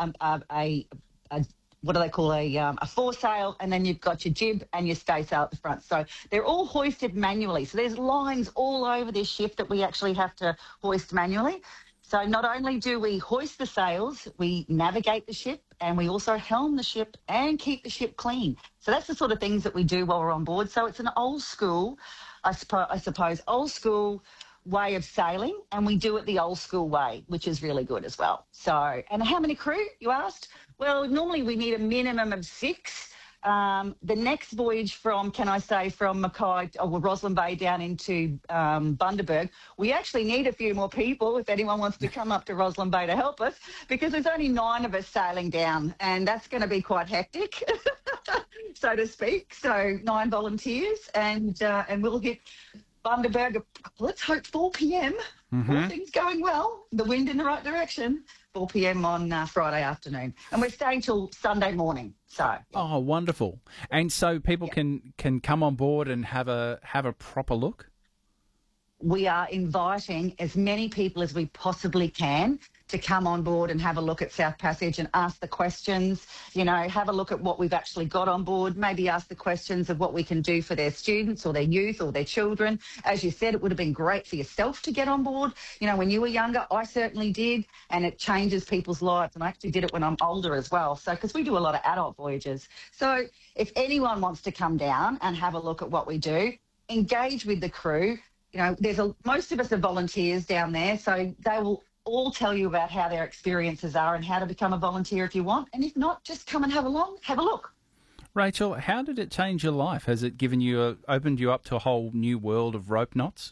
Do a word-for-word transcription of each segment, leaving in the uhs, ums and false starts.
a, a, a, a what do they call a um, a foresail, and then you've got your jib and your staysail at the front. So they're all hoisted manually. So there's lines all over this ship that we actually have to hoist manually. So not only do we hoist the sails, we navigate the ship, and we also helm the ship and keep the ship clean. So that's the sort of things that we do while we're on board. So it's an old school, I, suppo- I suppose, old school way of sailing, and we do it the old school way, which is really good as well. So, and how many crew, you asked? Well, normally we need a minimum of six. Um, the next voyage from, can I say, from Mackay or Roslyn Bay down into um, Bundaberg, we actually need a few more people if anyone wants to come up to Roslyn Bay to help us, because there's only nine of us sailing down, and that's going to be quite hectic, so to speak. So nine volunteers, and uh, and we'll hit Bundaberg, let's hope four p.m. Mm-hmm. All things going well, the wind in the right direction, four p.m. on uh, Friday afternoon. And we're staying till Sunday morning. So Oh, wonderful. And so people yeah. can, can come on board and have a have a proper look? We are inviting as many people as we possibly can to come on board and have a look at South Passage and ask the questions, you know, have a look at what we've actually got on board, maybe ask the questions of what we can do for their students or their youth or their children. As you said, it would have been great for yourself to get on board. You know, when you were younger, I certainly did, and it changes people's lives. And I actually did it when I'm older as well. So, because we do a lot of adult voyages. So if anyone wants to come down and have a look at what we do, engage with the crew. You know, there's a, most of us are volunteers down there, so they will all tell you about how their experiences are and how to become a volunteer if you want. And if not, just come and have a long, have a look. Rachel, how did it change your life? Has it given you a, opened you up to a whole new world of rope knots?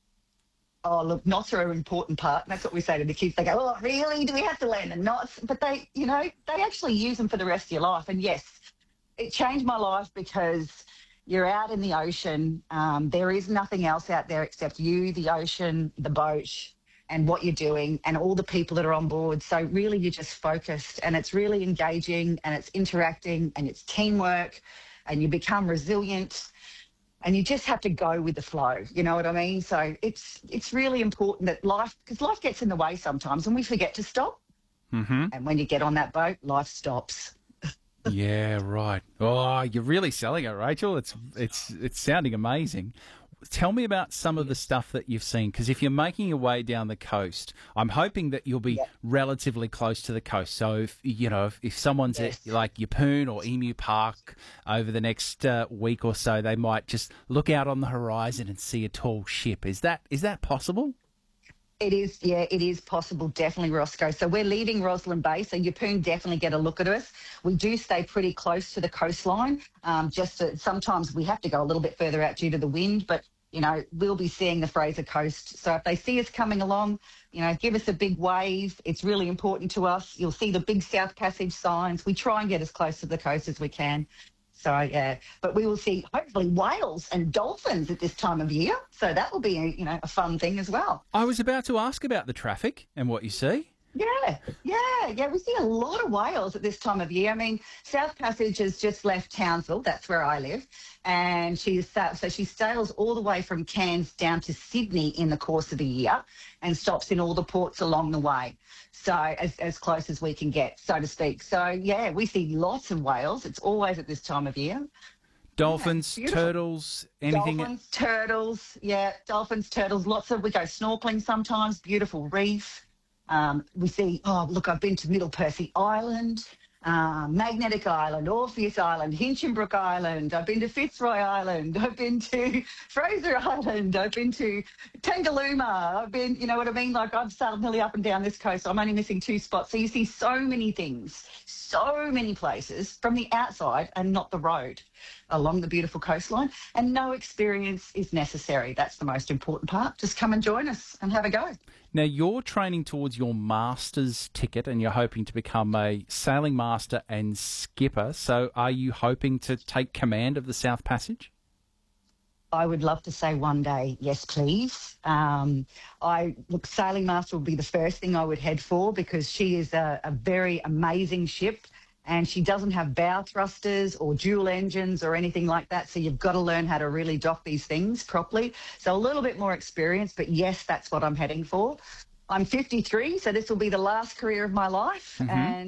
Oh, look, knots are an important part. And that's what we say to the kids. They go, oh, really? Do we have to learn the knots? But they, you know, they actually use them for the rest of your life. And yes, it changed my life because you're out in the ocean. Um, there is nothing else out there except you, the ocean, the boat, and what you're doing, and all the people that are on board. So really you're just focused, and it's really engaging, and it's interacting, and it's teamwork, and you become resilient, and you just have to go with the flow. You know what I mean? So it's it's really important that life, because life gets in the way sometimes and we forget to stop. Mm-hmm. And when you get on that boat, life stops. Yeah, right. Oh, you're really selling it, Rachel. It's it's it's sounding amazing. Tell me about some of the stuff that you've seen, because if you're making your way down the coast, I'm hoping that you'll be yeah. relatively close to the coast. So, if you know, if, if someone's yes. at like Yeppoon or Emu Park over the next uh, week or so, they might just look out on the horizon and see a tall ship. Is that is that possible? It is, yeah, it is possible, definitely, Roscoe. So we're leaving Roslyn Bay, so Yeppoon definitely get a look at us. We do stay pretty close to the coastline. Um, just to, sometimes we have to go a little bit further out due to the wind, but, you know, we'll be seeing the Fraser Coast. So if they see us coming along, you know, give us a big wave. It's really important to us. You'll see the big South Passage signs. We try and get as close to the coast as we can. So, yeah, but we will see hopefully whales and dolphins at this time of year. So that will be, a, you know, a fun thing as well. I was about to ask about the traffic and what you see. Yeah, yeah, yeah. We see a lot of whales at this time of year. I mean, South Passage has just left Townsville. That's where I live. And she's so she sails all the way from Cairns down to Sydney in the course of the year and stops in all the ports along the way. So as, as close as we can get, so to speak. So, yeah, we see lots of whales. It's always at this time of year. Dolphins, yeah, turtles, anything? Dolphins, turtles, yeah, dolphins, turtles, lots of, we go snorkeling sometimes, beautiful reef. Um, we see, oh, look, I've been to Middle Percy Island, uh, Magnetic Island, Orpheus Island, Hinchinbrook Island. I've been to Fitzroy Island. I've been to Fraser Island. I've been to Tangalooma. I've been, you know what I mean? Like, I've sailed nearly up and down this coast. I'm only missing two spots. So you see so many things, so many places from the outside and not the road along the beautiful coastline. And no experience is necessary. That's the most important part. Just come and join us and have a go. Now, you're training towards your master's ticket and you're hoping to become a sailing master and skipper. So are you hoping to take command of the South Passage? I would love to say one day, yes, please. Um, I look, Sailing Master would be the first thing I would head for, because she is a, a very amazing ship, and she doesn't have bow thrusters or dual engines or anything like that. So you've got to learn how to really dock these things properly. So a little bit more experience, but yes, that's what I'm heading for. I'm fifty-three, so this will be the last career of my life. Mm-hmm. And